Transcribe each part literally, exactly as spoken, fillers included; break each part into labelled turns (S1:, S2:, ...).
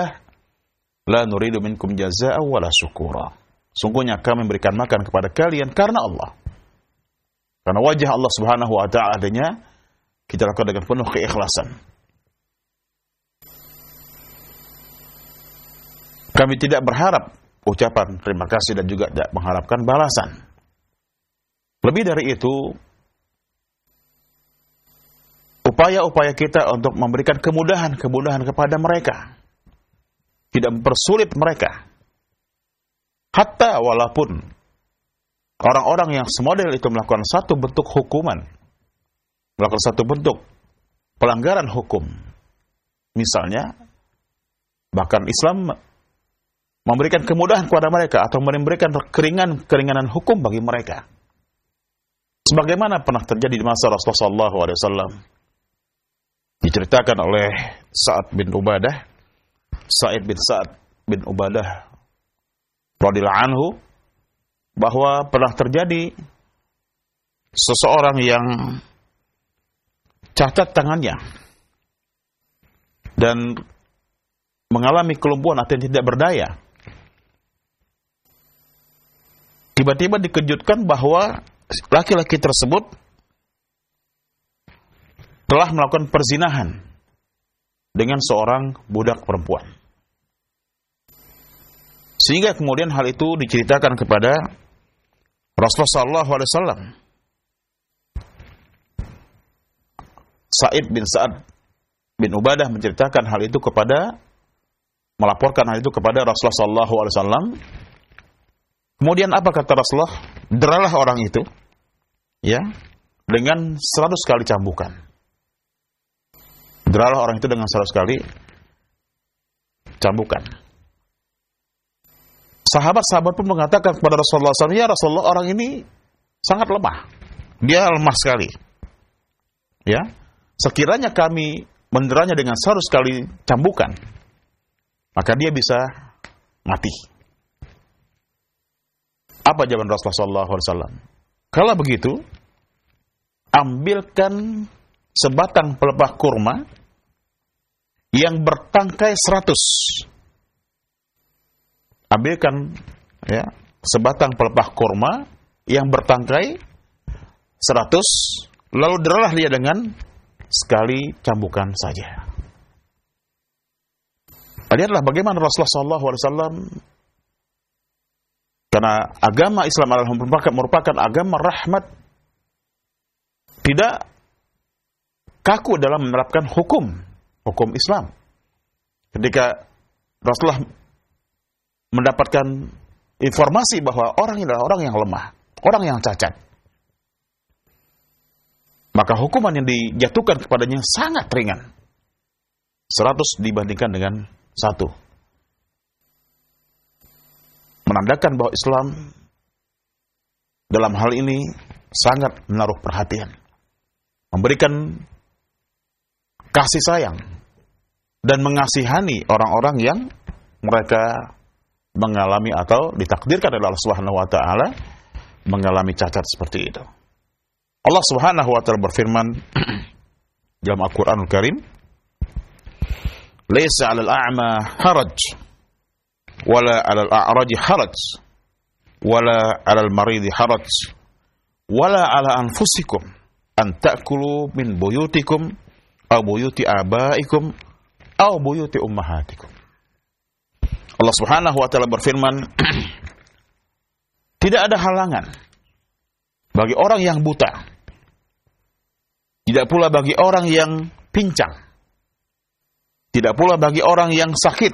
S1: la nuridu minkum jazaa'a wala syukura. Sungguhnya kami memberikan makan kepada kalian karena Allah. Karena wajah Allah Subhanahu wa taala adanya, kita lakukan dengan penuh keikhlasan. Kami tidak berharap ucapan terima kasih dan juga tidak mengharapkan balasan. Lebih dari itu, upaya-upaya kita untuk memberikan kemudahan-kemudahan kepada mereka, tidak mempersulit mereka. Hatta walaupun orang-orang yang semodel itu melakukan satu bentuk hukuman, melakukan satu bentuk pelanggaran hukum, misalnya, bahkan Islam memberikan kemudahan kepada mereka atau memberikan keringan-keringanan hukum bagi mereka. Sebagaimana pernah terjadi di masa Rasulullah shallallahu alaihi wasallam. Diceritakan oleh Sa'ad bin Ubadah, Sa'id bin Sa'ad bin Ubadah radhiyallahu anhu, bahwa pernah terjadi seseorang yang cacat tangannya dan mengalami kelumpuhan atau tidak berdaya. Tiba-tiba dikejutkan bahwa laki-laki tersebut telah melakukan perzinahan dengan seorang budak perempuan. Sehingga kemudian hal itu diceritakan kepada Rasulullah shallallahu alaihi wasallam. Sa'id bin Sa'ad bin Ubadah menceritakan hal itu kepada, melaporkan hal itu kepada Rasulullah shallallahu alaihi wasallam. Kemudian apa kata Rasulullah? Deralah orang itu, ya, dengan seratus kali cambukan. Deralah orang itu dengan seratus kali cambukan. Sahabat-sahabat pun mengatakan kepada Rasulullah shallallahu alaihi wasallam, ya Rasulullah, orang ini sangat lemah. Dia lemah sekali. Ya, sekiranya kami menderanya dengan seratus kali cambukan, maka dia bisa mati. Apa jawaban Rasulullah shallallahu alaihi wasallam? Kalau begitu, ambilkan sebatang pelepah kurma yang bertangkai seratus. Ambilkan ya, sebatang pelepah kurma yang bertangkai seratus, lalu deralah dia dengan sekali cambukan saja. Lihatlah bagaimana Rasulullah shallallahu alaihi wasallam, karena agama Islam adalah merupakan, merupakan agama rahmat, tidak kaku dalam menerapkan hukum, hukum Islam. Ketika Rasulullah mendapatkan informasi bahwa orang ini adalah orang yang lemah, orang yang cacat, maka hukuman yang dijatuhkan kepadanya sangat ringan. seratus dibandingkan dengan satu. Menandakan bahwa Islam dalam hal ini sangat menaruh perhatian, memberikan kasih sayang dan mengasihani orang-orang yang mereka mengalami atau ditakdirkan oleh Allah Subhanahu wa taala mengalami cacat seperti itu. Allah Subhanahu wa taala berfirman dalam Al-Qur'anul Karim, "Laisa 'alal a'ma haraj, wala 'alal a'raji haraj, wala 'alal maridi haraj, wala 'ala anfusikum an ta'kulu min buyutikum aw buyuti abaikum aw buyuti ummahatikum." Allah Subhanahu wa taala berfirman, tidak ada halangan bagi orang yang buta, tidak pula bagi orang yang pincang, tidak pula bagi orang yang sakit,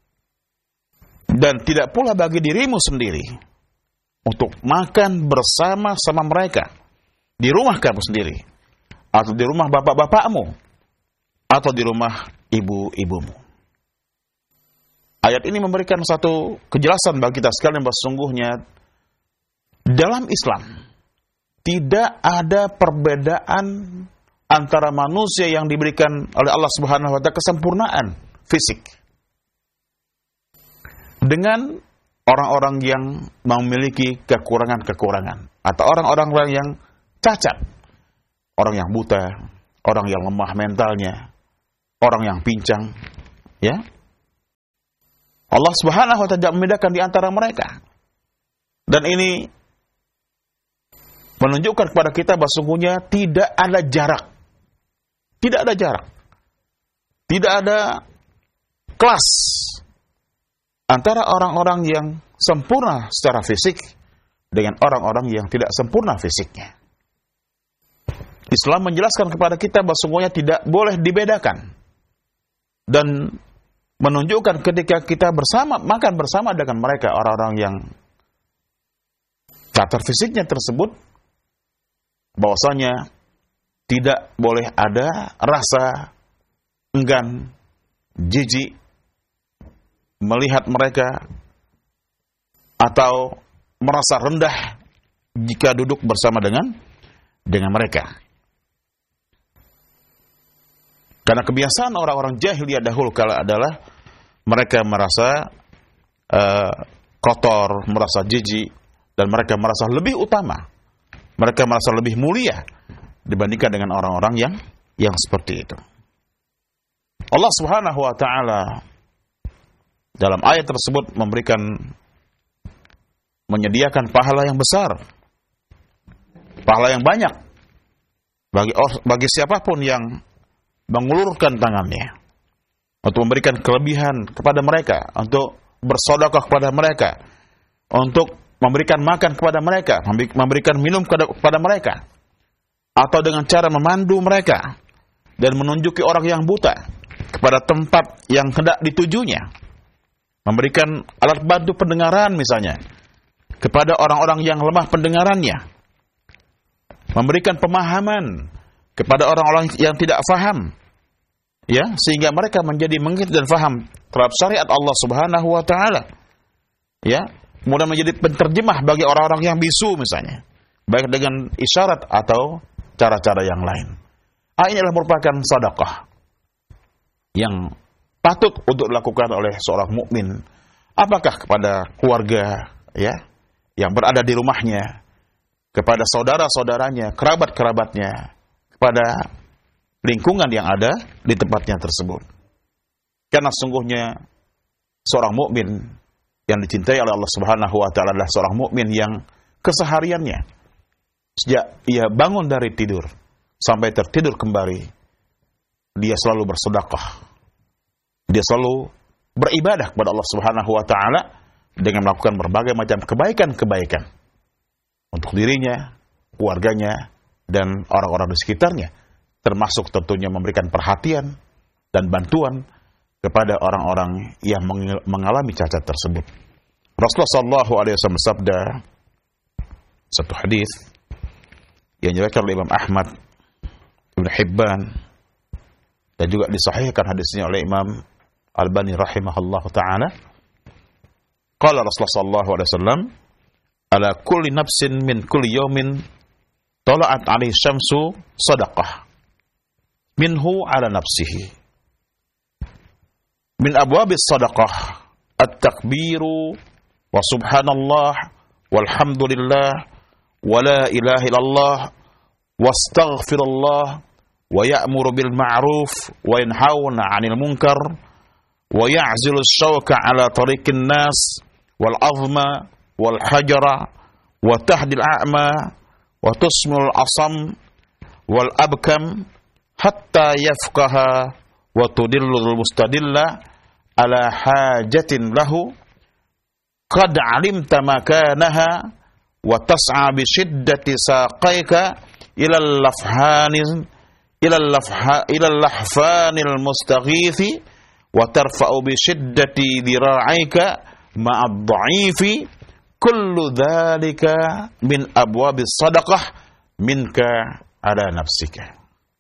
S1: dan tidak pula bagi dirimu sendiri untuk makan bersama-sama mereka di rumah kamu sendiri, atau di rumah bapak-bapakmu, atau di rumah ibu-ibumu. Ayat ini memberikan satu kejelasan bagi kita sekalian bahwa sesungguhnya dalam Islam tidak ada perbedaan antara manusia yang diberikan oleh Allah Subhanahu wa taala kesempurnaan fisik dengan orang-orang yang memiliki kekurangan-kekurangan atau orang-orang yang cacat, orang yang buta, orang yang lemah mentalnya, orang yang pincang, ya. Allah Subhanahu wa ta'ala tidak membedakan di antara mereka. Dan ini menunjukkan kepada kita bahwa sungguhnya tidak ada jarak. Tidak ada jarak. Tidak ada kelas antara orang-orang yang sempurna secara fisik dengan orang-orang yang tidak sempurna fisiknya. Islam menjelaskan kepada kita bahwa semuanya tidak boleh dibedakan. Dan menunjukkan ketika kita bersama, makan bersama dengan mereka, orang-orang yang cacat fisiknya tersebut, bahwasanya tidak boleh ada rasa enggan, jijik melihat mereka atau merasa rendah jika duduk bersama dengan dengan mereka. Karena kebiasaan orang-orang jahiliyah dahulu kala adalah mereka merasa uh, kotor, merasa jijik, dan mereka merasa lebih utama. Mereka merasa lebih mulia dibandingkan dengan orang-orang yang yang seperti itu. Allah Subhanahu wa ta'ala dalam ayat tersebut memberikan, menyediakan pahala yang besar, pahala yang banyak bagi bagi siapapun yang mengulurkan tangannya untuk memberikan kelebihan kepada mereka, untuk bersedekah kepada mereka, untuk memberikan makan kepada mereka, memberikan minum kepada mereka, atau dengan cara memandu mereka dan menunjuki orang yang buta kepada tempat yang hendak ditujunya, memberikan alat bantu pendengaran misalnya kepada orang-orang yang lemah pendengarannya, memberikan pemahaman kepada orang-orang yang tidak faham, ya, sehingga mereka menjadi mengerti dan faham terhadap syariat Allah Subhanahu wa ta'ala, ya, kemudian menjadi penterjemah bagi orang-orang yang bisu misalnya, baik dengan isyarat atau cara-cara yang lain. Ah, ini adalah merupakan sedekah yang patut untuk dilakukan oleh seorang mukmin. Apakah kepada keluarga, ya, yang berada di rumahnya, kepada saudara-saudaranya, kerabat-kerabatnya, kepada lingkungan yang ada di tempatnya tersebut. Karena sungguhnya seorang mukmin yang dicintai oleh Allah Subhanahu wa ta'ala adalah seorang mukmin yang kesehariannya, sejak ia bangun dari tidur sampai tertidur kembali, dia selalu bersedekah. Dia selalu beribadah kepada Allah Subhanahu wa ta'ala dengan melakukan berbagai macam kebaikan-kebaikan untuk dirinya, keluarganya, dan orang-orang di sekitarnya, termasuk tentunya memberikan perhatian dan bantuan kepada orang-orang yang mengalami cacat tersebut. Rasulullah sallallahu alaihi wasallam bersabda, satu hadis yang diriwayatkan oleh Imam Ahmad, Ibnu Hibban, dan juga disahihkan hadisnya oleh Imam Albani rahimahullahu taala. Qala Rasulullah sallallahu alaihi wasallam, ala kulli nafsin min kulli yawmin tala'at alaihi syamsu sadaqah minhu ala nafsihi. Min abwabis sadaqah at-takbiru wa subhanallah walhamdulillah wa la ilaha illallah wastaghfirullah wa ya'muru bil ma'ruf wa yanhauna 'anil munkar wa ya'zilu asy-syauka 'ala tariqin nas wal 'azma wal hajara wa tahdil a'ma wa tusmil asam wal abkam hatta yafqaha wa tudillul mustadilla ala hajatin lahu qad 'alimta makanaha wa tas'a bi shiddati saqaika ila al-lafhanin ila al-lafha ila al-lahfanil mustaghithi wa tarfa'u bi shiddati dira'aika ma'ad dha'ifi kullu dhalika min abwabis sadaqah minka ala nafsika.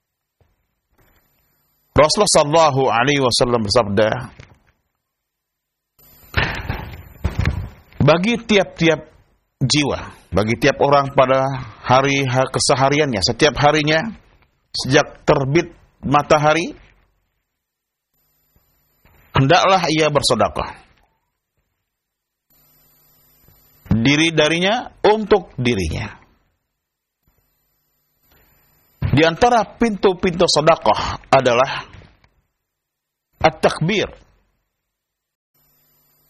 S1: Rasulullah sallallahu alaihi wasallam bersabda, bagi tiap-tiap jiwa, bagi tiap orang pada hari kesehariannya, setiap harinya, sejak terbit matahari, hendaklah ia bersedekah. Diri darinya untuk dirinya. Di antara pintu-pintu sedekah adalah at-takbir,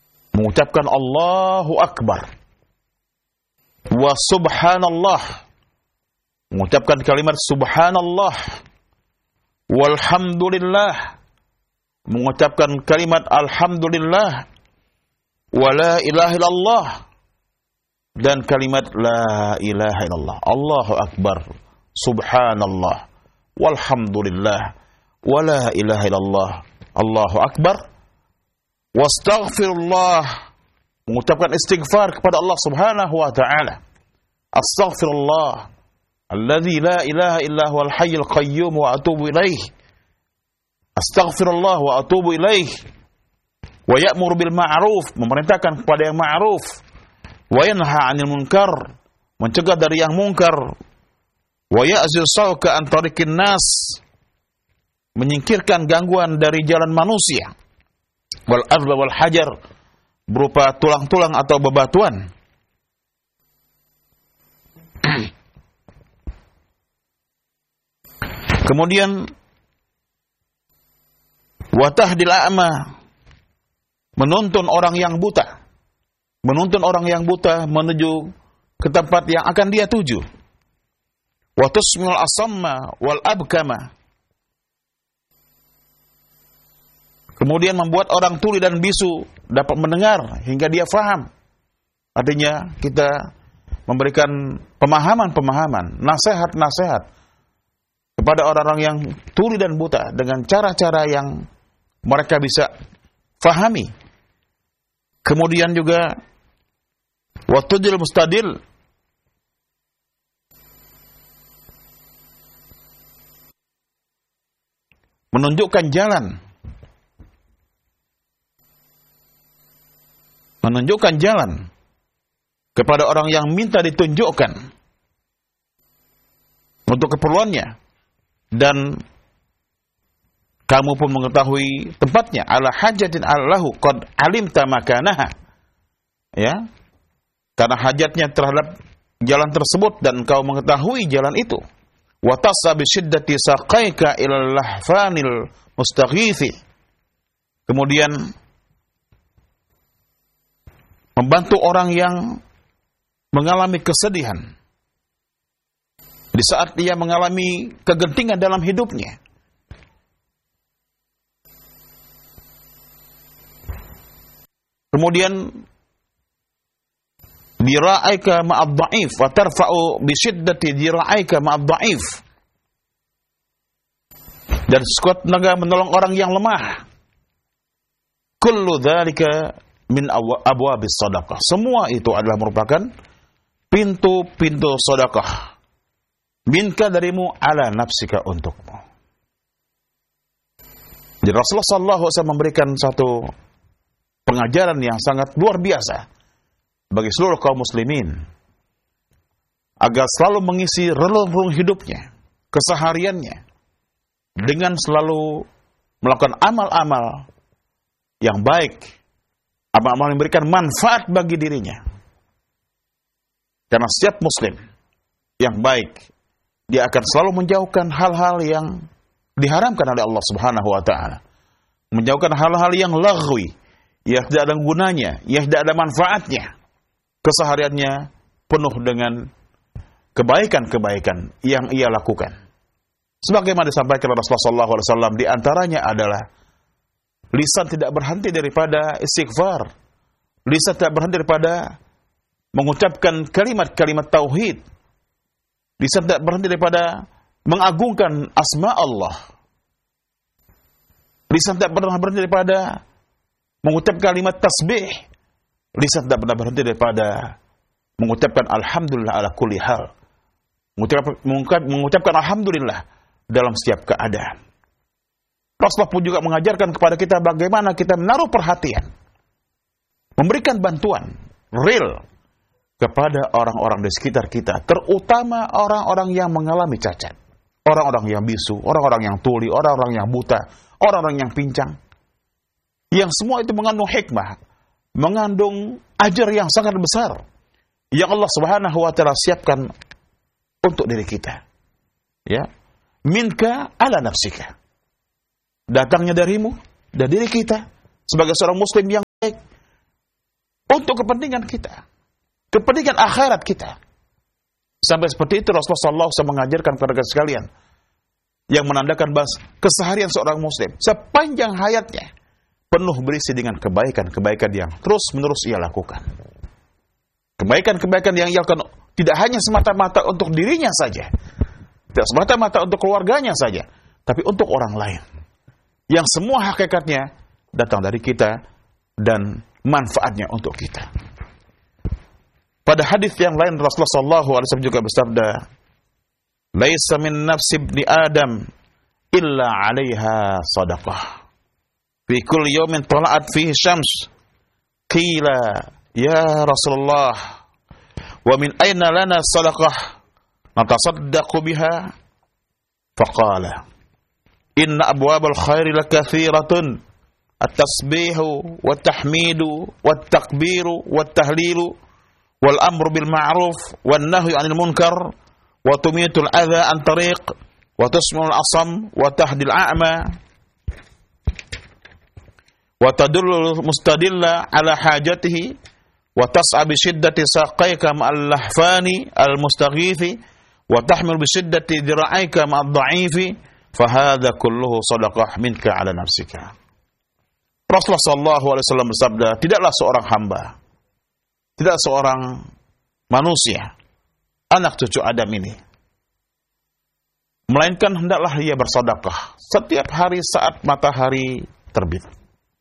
S1: mengucapkan Allahu Akbar. Wa subhanallah, mengucapkan kalimat subhanallah. Walhamdulillah, mengucapkan kalimat alhamdulillah. Wa la ilaha illallah, dan kalimat la ilaha illallah. Allahu Akbar, subhanallah, walhamdulillah, wa la ilaha illallah. Allahu Akbar. Wastaghfirullah, mengucapkan istighfar kepada Allah Subhanahu wa taala. Astaghfirullah alladzi la ilaha illa huwal hayyul qayyum wa atubu ilaih. Astaghfirullah wa atubu ilaih. Wa ya'muru bil ma'ruf, memerintahkan kepada yang ma'ruf. Wa yanha 'anil munkar, mencegah dari yang mungkar. Wa ya'zir sauka an tariqin nas, menyingkirkan gangguan dari jalan manusia. Wal arda wal hajar, berupa tulang-tulang atau bebatuan. Kemudian wa tahdil a'ma, menuntun orang yang buta. Menuntun orang yang buta menuju ke tempat yang akan dia tuju. Wa tusmi'ul asamma wal abkama, kemudian membuat orang tuli dan bisu dapat mendengar hingga dia faham. Artinya kita memberikan pemahaman-pemahaman, nasihat-nasihat kepada orang-orang yang tuli dan buta dengan cara-cara yang mereka bisa fahami. Kemudian juga watudil mustadil, menunjukkan jalan, menunjukkan jalan kepada orang yang minta ditunjukkan untuk keperluannya, dan kamu pun mengetahui tempatnya. Ala hajatin allahu qad alimta makanaha, ya, karena hajatnya terhadap jalan tersebut dan engkau mengetahui jalan itu. Wa tasa bi syiddati saqaika ila lahfanil mustaghithi, kemudian membantu orang yang mengalami kesedihan di saat dia mengalami kegentingan dalam hidupnya. Kemudian dira'aika ma'ad dha'if wa tarfa'u bi syiddati dira'aika ma'ad dha'if, dan sekuat tenaga menolong orang yang lemah. Kullu dzalika min abwabis shadaqah, semua itu adalah merupakan pintu-pintu sedekah. Minka, darimu, ala nafsika, untukmu. Jadi Rasulullah sallallahu alaihi wasallam memberikan satu pengajaran yang sangat luar biasa bagi seluruh kaum muslimin agar selalu mengisi relung-relung hidupnya, kesehariannya, dengan selalu melakukan amal-amal yang baik, amal-amal yang memberikan manfaat bagi dirinya. Karena setiap muslim yang baik, dia akan selalu menjauhkan hal-hal yang diharamkan oleh Allah Subhanahu wa taala. Menjauhkan hal-hal yang laghwi, yang tidak ada gunanya, yang tidak ada manfaatnya. Kesehariannya penuh dengan kebaikan-kebaikan yang ia lakukan. Sebagaimana disampaikan Rasulullah sallallahu alaihi wasallam, di antaranya adalah lisan tidak berhenti daripada istighfar. Lisan tidak berhenti daripada mengucapkan kalimat-kalimat tauhid. Lisan tidak berhenti daripada mengagungkan asma Allah. Lisan tidak pernah berhenti daripada mengucapkan kalimat tasbih. Lisan tidak pernah berhenti daripada mengucapkan alhamdulillah ala kulli hal. Mengucapkan, mengucapkan alhamdulillah dalam setiap keadaan. Rasulullah pun juga mengajarkan kepada kita bagaimana kita menaruh perhatian, memberikan bantuan real kepada orang-orang di sekitar kita, terutama orang-orang yang mengalami cacat, orang-orang yang bisu, orang-orang yang tuli, orang-orang yang buta, orang-orang yang pincang. Yang semua itu mengandung hikmah, mengandung ajar yang sangat besar yang Allah Subhanahu wa taala siapkan untuk diri kita. Ya, minka ala nafsika. Datangnya darimu, dari diri kita sebagai seorang muslim yang baik. untuk kepentingan kita, kepentingan akhirat kita. Sampai seperti itu Rasulullah shallallahu alaihi wasallam mengajarkan kepada kita sekalian, yang menandakan bahwa keseharian seorang muslim sepanjang hayatnya penuh berisi dengan kebaikan-kebaikan yang terus-menerus ia lakukan. Kebaikan-kebaikan yang ia lakukan tidak hanya semata-mata untuk dirinya saja, tidak semata-mata untuk keluarganya saja, tapi untuk orang lain. Yang semua hakikatnya datang dari kita dan manfaatnya untuk kita. Pada hadis yang lain Rasulullah shallallahu alaihi wasallam juga bersabda, "Laisa min nafsi ibni Adam illa 'alaiha shadaqah. Fi kulli yawmin tala'at fihi syams." Qila, "Ya Rasulullah, wa min aina lana shadaqah natasaddaqu biha?" Faqala, "Inna abwabal khairi lakatsiratun, at-tasbihu wat-tahmidu wat-takbiru wat-tahlilu wal amru bil ma'ruf wan nahyu 'anil munkar wa tumitul adza an tariq wa tusmul asam wa tahdil a'ma wa tadullu mustadilla ala hajatihi wa tas'a bi shiddati saqaika ma'al lahfani al mustaghithi wa tahmil bi shiddati dira'aika ma'ad dha'ifi fa hadha kulluhu sadaqah minka ala nafsika." Rasulullah shallallahu alaihi wasallam bersabda, tidaklah seorang hamba, tidak seorang manusia, anak cucu Adam ini, melainkan hendaklah ia bersedekah setiap hari saat matahari terbit.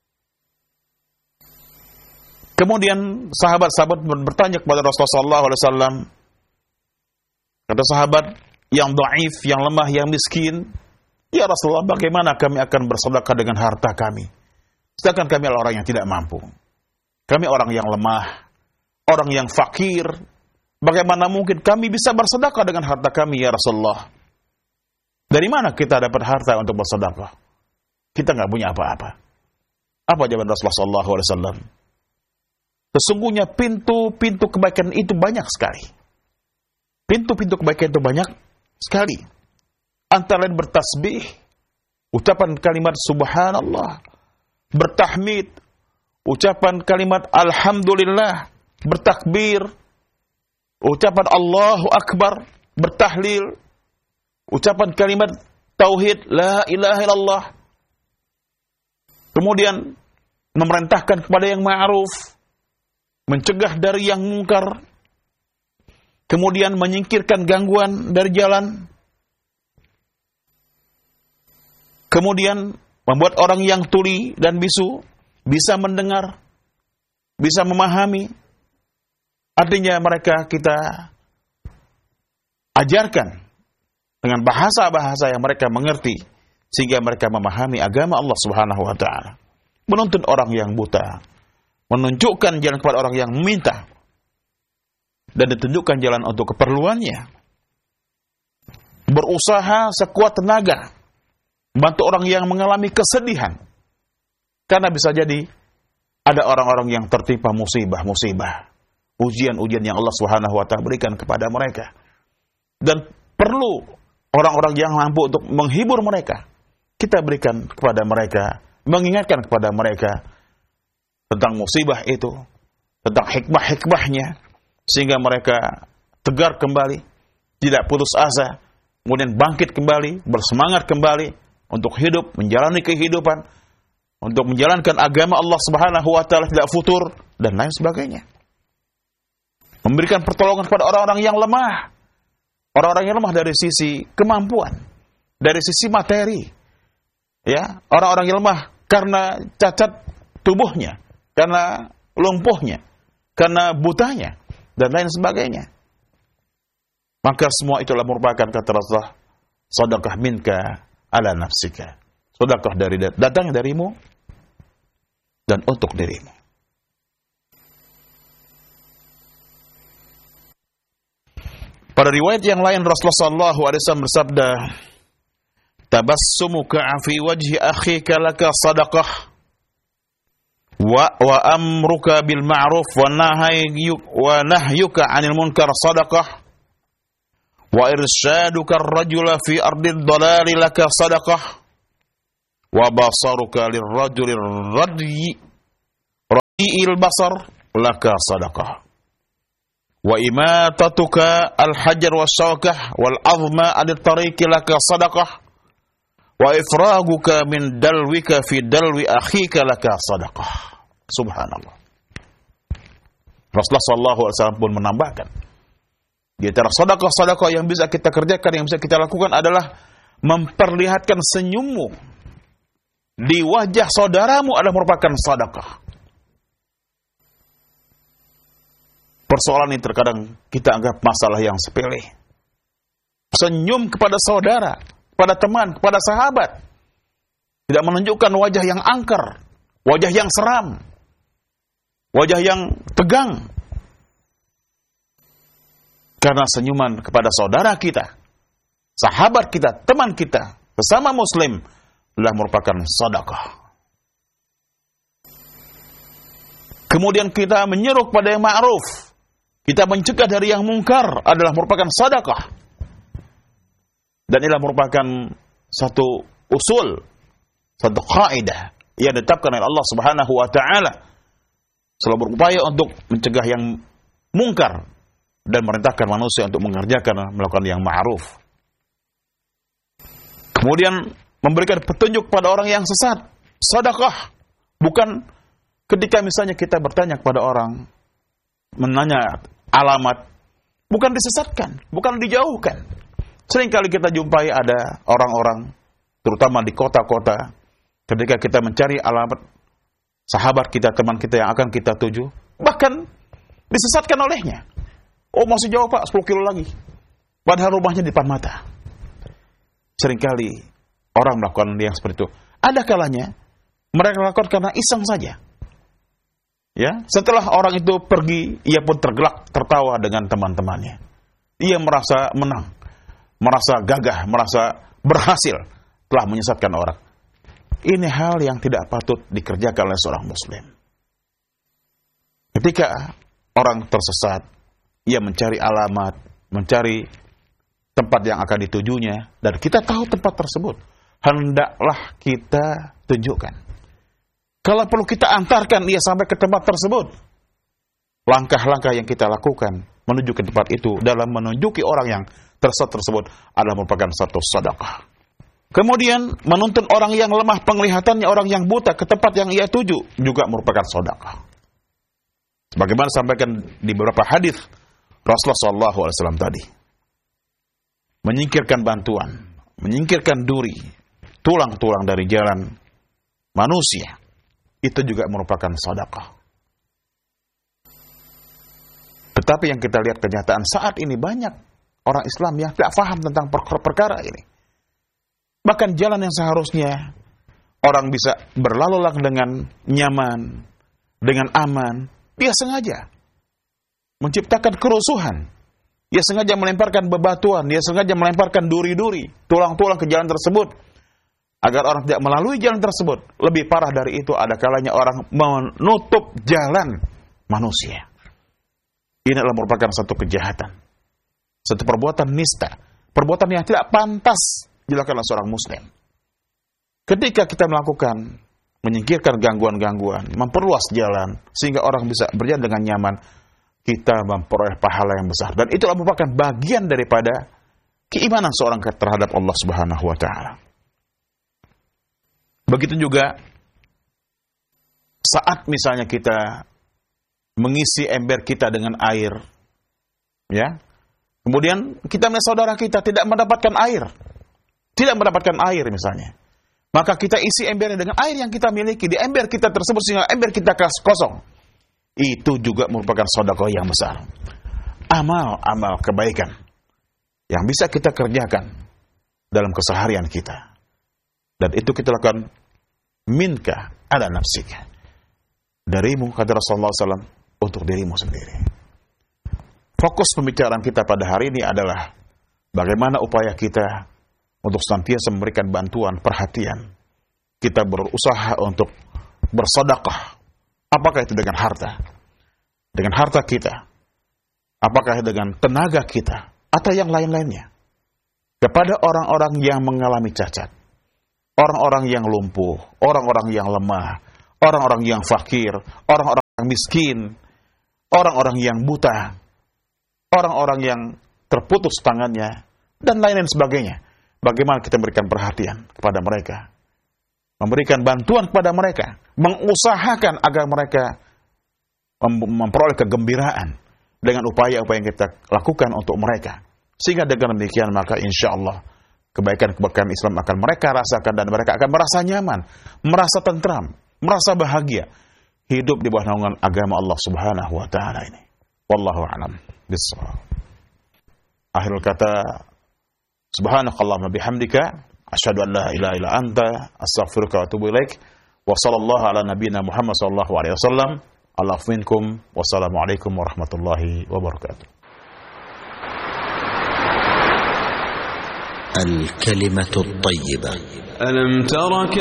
S1: Kemudian sahabat-sahabat bertanya kepada Rasulullah shallallahu alaihi wasallam, kata sahabat yang dhaif, yang lemah, yang miskin, "Ya Rasulullah, bagaimana kami akan bersedekah dengan harta kami? Sedangkan kami adalah orang yang tidak mampu. Kami orang yang lemah, orang yang fakir. Bagaimana mungkin kami bisa bersedekah dengan harta kami, ya Rasulullah? Dari mana kita dapat harta untuk bersedekah? Kita nggak punya apa-apa." Apa jawaban Rasulullah shallallahu alaihi wasallam? Sesungguhnya pintu-pintu kebaikan itu banyak sekali. Pintu-pintu kebaikan itu banyak sekali. Antara lain bertasbih, ucapan kalimat subhanallah, bertahmid, ucapan kalimat alhamdulillah, bertakbir, ucapan Allahu Akbar, bertahlil, ucapan kalimat tauhid, la ilaha illallah. Kemudian memerintahkan kepada yang ma'ruf, mencegah dari yang mungkar, kemudian menyingkirkan gangguan dari jalan, kemudian membuat orang yang tuli dan bisu bisa mendengar, bisa memahami. Artinya mereka kita ajarkan dengan bahasa-bahasa yang mereka mengerti, sehingga mereka memahami agama Allah Subhanahu wa ta'ala. Menuntun orang yang buta, menunjukkan jalan kepada orang yang meminta, dan ditunjukkan jalan untuk keperluannya. Berusaha sekuat tenaga bantu orang yang mengalami kesedihan, karena bisa jadi ada orang-orang yang tertimpa musibah-musibah, ujian-ujian yang Allah Subhanahu wa ta'ala berikan kepada mereka, dan perlu orang-orang yang mampu untuk menghibur mereka. Kita berikan kepada mereka, mengingatkan kepada mereka tentang musibah itu, tentang hikmah-hikmahnya, sehingga mereka tegar kembali, tidak putus asa, kemudian bangkit kembali, bersemangat kembali untuk hidup, menjalani kehidupan, untuk menjalankan agama Allah Subhanahu wa ta'ala, tidak futur, dan lain sebagainya. Memberikan pertolongan kepada orang-orang yang lemah, orang-orang yang lemah dari sisi kemampuan, dari sisi materi, ya, orang-orang yang lemah karena cacat tubuhnya, karena lumpuhnya, karena butanya, dan lain sebagainya. Maka semua itulah merupakan, kata Rasulullah, sedekah minka ala nafsika. Sedekah dari datang darimu dan untuk dirimu. Pada riwayat yang lain Rasulullah sallallahu alaihi wasallam bersabda, "Tabassumuka fi wajhi akhika laka sadaqah wa wa amruka bil ma'ruf wa nahyuka wa nahyuka 'anil munkar sadaqah wa irsyaduka ar-rajula fi ardid dalali laka sadaqah wa basaruka lirrajuli radyi radyi'il basar laka sadaqah. Wa imatatuka al-hajar was-shawkah wal-'azma 'anil tariqi laka sadaqah. Wa ifraguka min dalwika fi dalwi akhika laka sadaqah. Subhanallah. Rasulullah sallallahu alaihi wasallam pun menambahkan, di antara sedekah-sedekah yang bisa kita kerjakan, yang bisa kita lakukan adalah memperlihatkan senyummu di wajah saudaramu adalah merupakan sedekah. Persoalan ini terkadang kita anggap masalah yang sepele. Senyum kepada saudara, kepada teman, kepada sahabat, tidak menunjukkan wajah yang angker, wajah yang seram, wajah yang tegang. Karena senyuman kepada saudara kita, sahabat kita, teman kita, sesama muslim adalah merupakan sedekah. Kemudian kita menyeru kepada yang ma'ruf, kita mencegah dari yang mungkar adalah merupakan sedekah. Dan inilah merupakan satu usul, satu kaidah yang ditetapkan oleh Allah Subhanahu wa taala. Selalu berupaya untuk mencegah yang mungkar dan merintahkan manusia untuk mengerjakan, melakukan yang ma'ruf. Kemudian memberikan petunjuk pada orang yang sesat, sedekah. Bukan ketika misalnya kita bertanya kepada orang, menanya alamat, bukan disesatkan, bukan dijauhkan. Seringkali kita jumpai ada orang-orang, terutama di kota-kota, ketika kita mencari alamat sahabat kita, teman kita yang akan kita tuju, bahkan disesatkan olehnya. Oh, masih jauh Pak, sepuluh kilo lagi. Padahal rumahnya di depan mata. Seringkali orang melakukan yang seperti itu. Ada kalanya mereka lakukan karena iseng saja. Ya, setelah orang itu pergi, ia pun tergelak tertawa dengan teman-temannya. Ia merasa menang, merasa gagah, merasa berhasil telah menyesatkan orang. Ini hal yang tidak patut dikerjakan oleh seorang muslim. Ketika orang tersesat, ia mencari alamat, mencari tempat yang akan ditujunya, dan kita tahu tempat tersebut, hendaklah kita tunjukkan. Kalau perlu kita antarkan ia sampai ke tempat tersebut. Langkah-langkah yang kita lakukan menuju ke tempat itu dalam menunjuki orang yang tersesat tersebut adalah merupakan satu sedekah. Kemudian menuntun orang yang lemah penglihatannya, orang yang buta ke tempat yang ia tuju juga merupakan sedekah. Sebagaimana disampaikan di beberapa hadis Rasulullah shallallahu alaihi wasallam tadi, menyingkirkan bantuan, menyingkirkan duri, tulang-tulang dari jalan manusia, itu juga merupakan sedekah. Tetapi yang kita lihat kenyataan saat ini, banyak orang Islam yang tidak paham tentang perkara ini. Bahkan jalan yang seharusnya orang bisa berlalu lalang dengan nyaman, dengan aman, dia sengaja menciptakan kerusuhan. Dia sengaja melemparkan bebatuan, dia sengaja melemparkan duri-duri, tulang-tulang ke jalan tersebut, agar orang tidak melalui jalan tersebut. Lebih parah dari itu, ada kalanya orang menutup jalan manusia. Ini adalah merupakan satu kejahatan, satu perbuatan nista, perbuatan yang tidak pantas dilakukan oleh seorang muslim. Ketika kita melakukan, menyingkirkan gangguan-gangguan, memperluas jalan, sehingga orang bisa berjalan dengan nyaman, kita memperoleh pahala yang besar. Dan itu merupakan bagian daripada keimanan seorang terhadap Allah Subhanahu wa taala. Begitu juga saat misalnya kita mengisi ember kita dengan air, ya, kemudian kita melihat saudara kita tidak mendapatkan air, tidak mendapatkan air misalnya, maka kita isi embernya dengan air yang kita miliki di ember kita tersebut sehingga ember kita kosong. Itu juga merupakan sedekah yang besar. Amal-amal kebaikan yang bisa kita kerjakan dalam keseharian kita. Dan itu kita lakukan minka ala nafsika. Darimu, kata Rasulullah shallallahu alaihi wasallam, untuk dirimu sendiri. Fokus pembicaraan kita pada hari ini adalah bagaimana upaya kita untuk senantiasa memberikan bantuan, perhatian. Kita berusaha untuk bersedekah. Apakah itu dengan harta? Dengan harta kita? Apakah dengan tenaga kita? Atau yang lain-lainnya? Kepada orang-orang yang mengalami cacat, orang-orang yang lumpuh, orang-orang yang lemah, orang-orang yang fakir, orang-orang yang miskin, orang-orang yang buta, orang-orang yang terputus tangannya, dan lain-lain sebagainya. Bagaimana kita memberikan perhatian kepada mereka, memberikan bantuan kepada mereka, mengusahakan agar mereka memperoleh kegembiraan dengan upaya-upaya yang kita lakukan untuk mereka. Sehingga dengan demikian maka insya Allah kebaikan-kebaikan Islam akan mereka rasakan dan mereka akan merasa nyaman, merasa tentram, merasa bahagia hidup di bawah naungan agama Allah Subhanahu wa taala ini. Wallahu a'lam bissawab. Akhirul kata, subhanakallahumma bihamdika asyhadu an la ilaha illa anta astaghfiruka wa atubu ilaik. Wa sallallahu ala nabiyyina Muhammad sallallahu alaihi wasallam. Allahu minkum. Wassalamualaikum warahmatullahi wabarakatuh.
S2: الكلمة الطيبة.
S3: ألم ترك